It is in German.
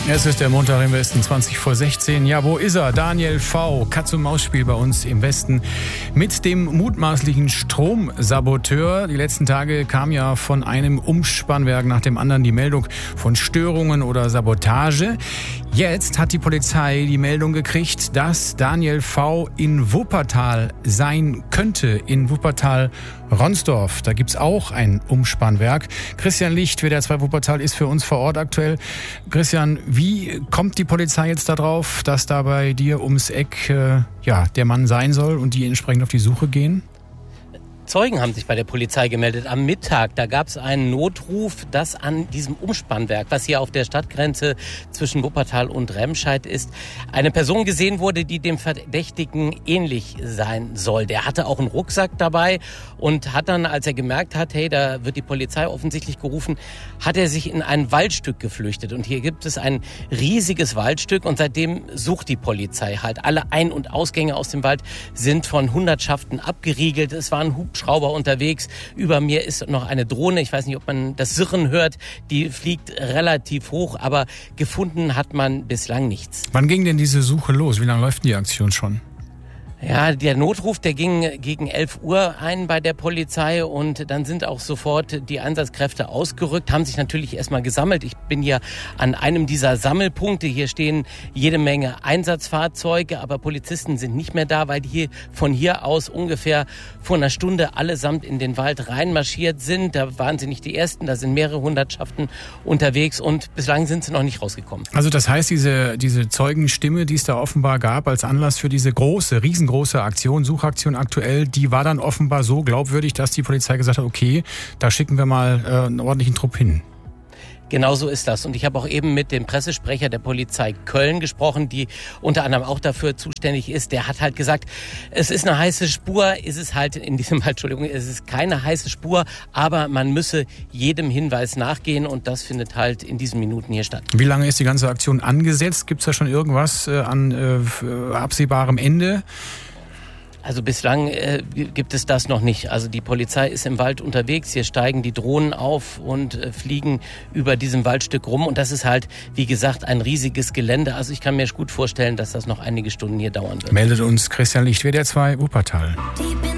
Es ist der Montag im Westen, 20 vor 16. Ja, wo ist er? Daniel V. Katz-und-Maus-Spiel bei uns im Westen mit dem mutmaßlichen Stromsaboteur. Die letzten Tage kam ja von einem Umspannwerk nach dem anderen die Meldung von Störungen oder Sabotage. Jetzt hat die Polizei die Meldung gekriegt, dass Daniel V. in Wuppertal sein könnte. In Wuppertal-Ronsdorf. Da gibt's auch ein Umspannwerk. Christian Licht, WDR 2 Wuppertal, ist für uns vor Ort aktuell. Christian, wie kommt die Polizei jetzt darauf, dass da bei dir ums Eck der Mann sein soll und die entsprechend auf die Suche gehen? Zeugen haben sich bei der Polizei gemeldet am Mittag. Da gab es einen Notruf, dass an diesem Umspannwerk, was hier auf der Stadtgrenze zwischen Wuppertal und Remscheid ist, eine Person gesehen wurde, die dem Verdächtigen ähnlich sein soll. Der hatte auch einen Rucksack dabei und hat dann, als er gemerkt hat, hey, da wird die Polizei offensichtlich gerufen, hat er sich in ein Waldstück geflüchtet. Und hier gibt es ein riesiges Waldstück und seitdem sucht die Polizei halt. Alle Ein- und Ausgänge aus dem Wald sind von Hundertschaften abgeriegelt. Es waren Hubschrauber unterwegs. Über mir ist noch eine Drohne. Ich weiß nicht, ob man das Sirren hört. Die fliegt relativ hoch, aber gefunden hat man bislang nichts. Wann ging denn diese Suche los? Wie lange läuft die Aktion schon? Ja, der Notruf, der ging gegen 11 Uhr ein bei der Polizei und dann sind auch sofort die Einsatzkräfte ausgerückt, haben sich natürlich erstmal gesammelt. Ich bin hier an einem dieser Sammelpunkte. Hier stehen jede Menge Einsatzfahrzeuge, aber Polizisten sind nicht mehr da, weil die von hier aus ungefähr vor einer Stunde allesamt in den Wald reinmarschiert sind. Da waren sie nicht die Ersten, da sind mehrere Hundertschaften unterwegs und bislang sind sie noch nicht rausgekommen. Also das heißt, diese Zeugenstimme, die es da offenbar gab als Anlass für diese riesengroße Aktion, Suchaktion aktuell, die war dann offenbar so glaubwürdig, dass die Polizei gesagt hat, okay, da schicken wir mal einen ordentlichen Trupp hin. Genau so ist das. Und ich habe auch eben mit dem Pressesprecher der Polizei Köln gesprochen, die unter anderem auch dafür zuständig ist. Der hat halt gesagt, es ist eine heiße Spur, ist es halt in diesem Fall, es ist keine heiße Spur, aber man müsse jedem Hinweis nachgehen und das findet halt in diesen Minuten hier statt. Wie lange ist die ganze Aktion angesetzt? Gibt es da schon irgendwas an absehbarem Ende? Also bislang gibt es das noch nicht. Also die Polizei ist im Wald unterwegs, hier steigen die Drohnen auf und fliegen über diesem Waldstück rum. Und das ist halt, wie gesagt, ein riesiges Gelände. Also ich kann mir gut vorstellen, dass das noch einige Stunden hier dauern wird. Meldet uns Christian Licht, WDR 2 Wuppertal.